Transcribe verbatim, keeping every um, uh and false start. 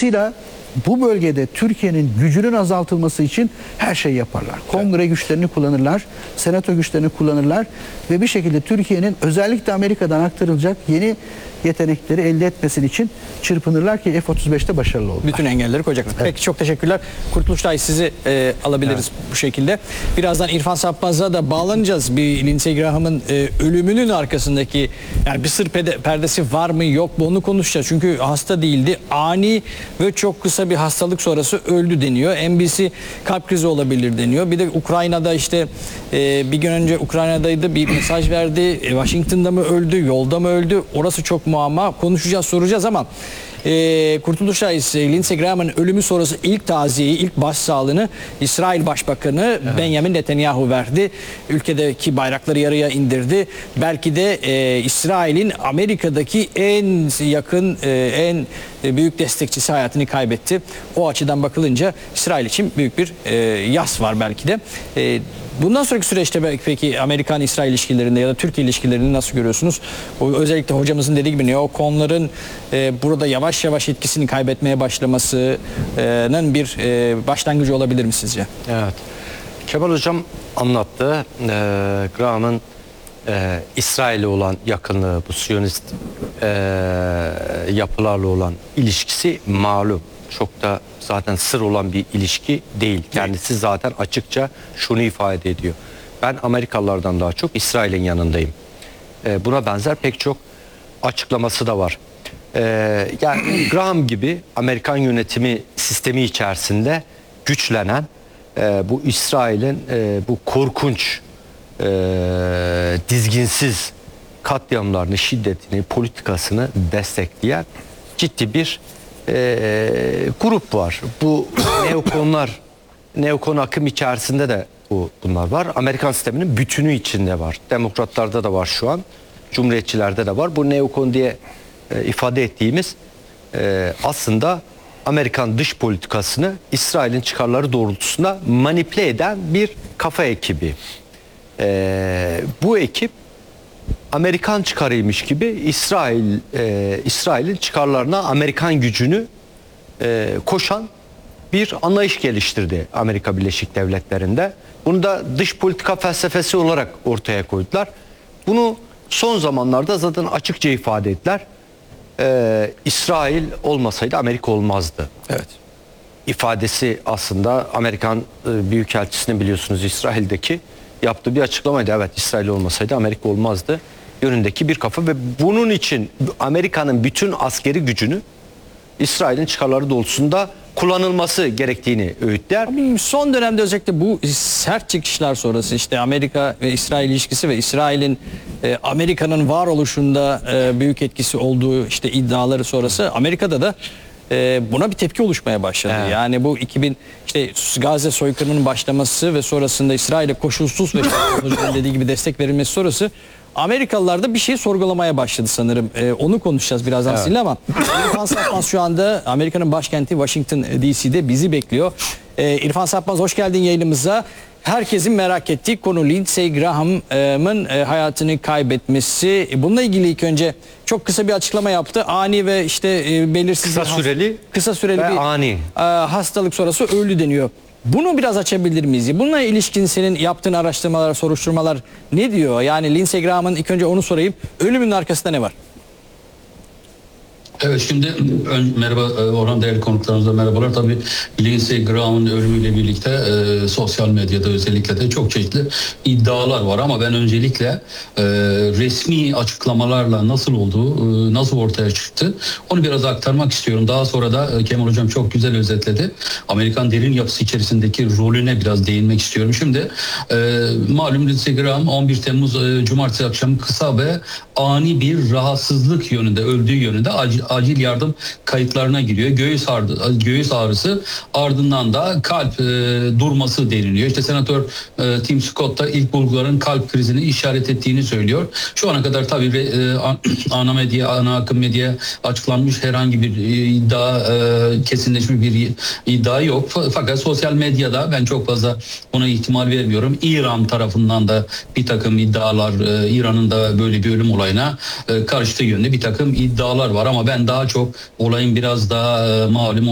Dolayısıyla bu bölgede Türkiye'nin gücünün azaltılması için her şeyi yaparlar. Kongre güçlerini kullanırlar, senato güçlerini kullanırlar ve bir şekilde Türkiye'nin özellikle Amerika'dan aktarılacak yeni yetenekleri elde etmesi için çırpınırlar ki F otuz beşte başarılı oldular. Bütün engelleri koyacaklar. Evet. Peki çok teşekkürler. Kurtuluş Tay sizi e, alabiliriz evet. bu şekilde. Birazdan İrfan Sappaz'a da bağlanacağız. Bir Lindsey Graham'ın e, ölümünün arkasındaki yani bir sır perdesi var mı yok mu onu konuşacağız. Çünkü hasta değildi. Ani ve çok kısa bir hastalık sonrası öldü deniyor. N B C kalp krizi olabilir deniyor. Bir de Ukrayna'da işte e, bir gün önce Ukrayna'daydı, bir mesaj verdi. E, Washington'da mı öldü, yolda mı öldü? Orası çok muamma. Konuşacağız, soracağız ama e, Kurtuluş Tay, Lindsey Graham'ın ölümü sonrası ilk taziyeyi, ilk başsağlığını İsrail Başbakanı evet. Benjamin Netanyahu verdi. Ülkedeki bayrakları yarıya indirdi. Belki de e, İsrail'in Amerika'daki en yakın, e, en büyük destekçisi hayatını kaybetti. O açıdan bakılınca İsrail için büyük bir e, yas var belki de. E, bundan sonraki süreçte peki Amerikan-İsrail ilişkilerinde ya da Türkiye ilişkilerini nasıl görüyorsunuz? O, özellikle hocamızın dediği gibi neokonların e, burada yavaş yavaş etkisini kaybetmeye başlamasının bir e, başlangıcı olabilir mi sizce? Evet. Kemal Hocam anlattı. E, Graham'ın e, İsrail'e olan yakınlığı, bu Siyonist e, yapılarla olan ilişkisi malum. Çok da zaten sır olan bir ilişki değil. Kendisi zaten açıkça şunu ifade ediyor: ben Amerikalılardan daha çok İsrail'in yanındayım. E, buna benzer pek çok açıklaması da var. E, yani Graham gibi Amerikan yönetimi sistemi içerisinde güçlenen e, bu İsrail'in e, bu korkunç, e, dizginsiz katliamlarını, şiddetini, politikasını destekleyen ciddi bir e, grup var. Bu neokonlar, neokon akım içerisinde de bu, bunlar var. Amerikan sisteminin bütünü içinde var. Demokratlarda da var şu an. Cumhuriyetçilerde de var. Bu neokon diye e, ifade ettiğimiz e, aslında Amerikan dış politikasını İsrail'in çıkarları doğrultusunda manipüle eden bir kafa ekibi. E, bu ekip Amerikan çıkarıymış gibi İsrail e, İsrail'in çıkarlarına Amerikan gücünü e, koşan bir anlayış geliştirdi Amerika Birleşik Devletleri'nde. Bunu da dış politika felsefesi olarak ortaya koydular. Bunu son zamanlarda zaten açıkça ifade ettiler. E, İsrail olmasaydı Amerika olmazdı. Evet. İfadesi aslında Amerikan e, Büyükelçisi'nin biliyorsunuz İsrail'deki yaptığı bir açıklamaydı. Evet, İsrail olmasaydı Amerika olmazdı yönündeki bir kafa ve bunun için Amerika'nın bütün askeri gücünü İsrail'in çıkarları doğrultusunda kullanılması gerektiğini öğütler. Son dönemde özellikle bu sert çıkışlar sonrası işte Amerika ve İsrail ilişkisi ve İsrail'in e, Amerika'nın varoluşunda e, büyük etkisi olduğu işte iddiaları sonrası Amerika'da da e, buna bir tepki oluşmaya başladı. Evet. Yani bu iki bin işte Gazze soykırımının başlaması ve sonrasında İsrail'e koşulsuz ve dediği gibi destek verilmesi sonrası Amerikalılar da bir şeyi sorgulamaya başladı sanırım. Ee, onu konuşacağız birazdan evet. sizinle ama İrfan Sappaz şu anda Amerika'nın başkenti Washington D C'de bizi bekliyor. Ee, İrfan Sappaz, hoş geldin yayınımıza. Herkesin merak ettiği konu Lindsey Graham'ın e, hayatını kaybetmesi. Bununla ilgili ilk önce çok kısa bir açıklama yaptı. Ani ve işte e, belirsiz kısa süreli, kısa süreli bir ani. E, hastalık sonrası öldü deniyor. Bunu biraz açabilir miyiz? Bununla ilişkin senin yaptığın araştırmalar, soruşturmalar ne diyor? Yani Lindsey Graham'ın, ilk önce onu sorayım. Ölümünün arkasında ne var? Evet, şimdi ön, merhaba Orhan, değerli konuklarımıza merhabalar. Tabii Lindsey Graham'ın ölümüyle birlikte e, sosyal medyada özellikle de çok çeşitli iddialar var ama ben öncelikle e, resmi açıklamalarla nasıl olduğu, e, nasıl ortaya çıktı onu biraz aktarmak istiyorum. Daha sonra da e, Kemal Hocam çok güzel özetledi. Amerikan derin yapısı içerisindeki rolüne biraz değinmek istiyorum. Şimdi e, malum Lindsey Graham on bir Temmuz e, Cumartesi akşamı kısa ve ani bir rahatsızlık yönünde, öldüğü yönünde acil acil yardım kayıtlarına giriyor. Göğüs ağrısı, göğüs ağrısı ardından da kalp e, durması deniliyor. İşte Senatör e, Tim Scott da ilk bulguların kalp krizini işaret ettiğini söylüyor. Şu ana kadar tabii e, ana medya, ana akım medya açıklanmış herhangi bir e, iddia, e, kesinleşmiş bir iddia yok. Fakat sosyal medyada ben çok fazla buna ihtimal vermiyorum. İran tarafından da bir takım iddialar, e, İran'ın da böyle bir ölüm olayına e, karıştığı yönde bir takım iddialar var ama ben daha çok olayın biraz daha e, malum